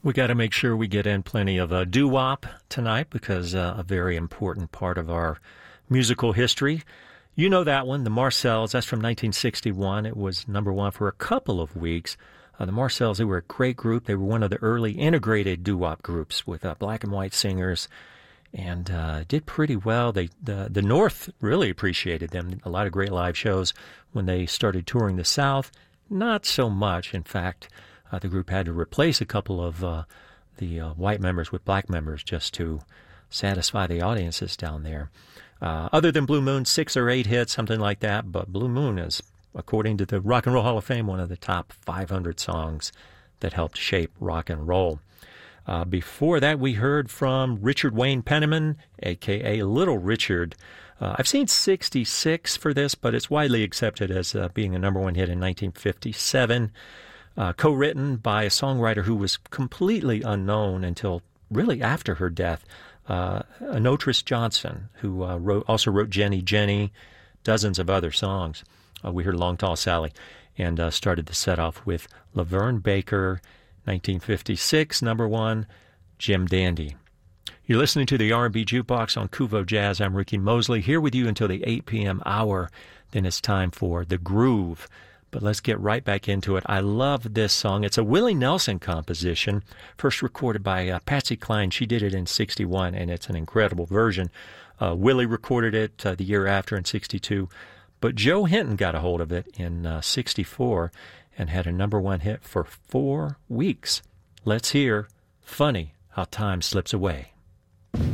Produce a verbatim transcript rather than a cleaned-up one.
We got to make sure we get in plenty of uh, doo-wop tonight because uh, a very important part of our musical history. You know that one, the Marcels. That's from nineteen sixty-one. It was number one for a couple of weeks. Uh, the Marcels, they were a great group. They were one of the early integrated doo-wop groups with uh, black and white singers, and uh, did pretty well. They the, the North really appreciated them. A lot of great live shows when they started touring the South. Not so much, in fact. Uh, the group had to replace a couple of uh, the uh, white members with black members just to satisfy the audiences down there. Uh, other than Blue Moon, six or eight hits, something like that. But Blue Moon is, according to the Rock and Roll Hall of Fame, one of the top five hundred songs that helped shape rock and roll. Uh, before that, we heard from Richard Wayne Penniman, a k a. Little Richard. Uh, I've seen sixty-six for this, but it's widely accepted as uh, being a number one hit in nineteen fifty-seven. Uh, co-written by a songwriter who was completely unknown until really after her death, uh, Anotris Johnson, who uh, wrote, also wrote Jenny Jenny, dozens of other songs. Uh, we heard Long Tall Sally, and uh, started the set off with Laverne Baker, nineteen fifty-six, number one, Jim Dandy. You're listening to the R and B Jukebox on Kuvo Jazz. I'm Ricky Mosley, here with you until the eight p.m. hour. Then it's time for The Groove. But let's get right back into it. I love this song. It's a Willie Nelson composition, first recorded by uh, Patsy Cline. She did it in sixty-one, and it's an incredible version. Uh, Willie recorded it uh, the year after in sixty-two, but Joe Hinton got a hold of it in uh, sixty-four and had a number one hit for four weeks. Let's hear Funny How Time Slips Away.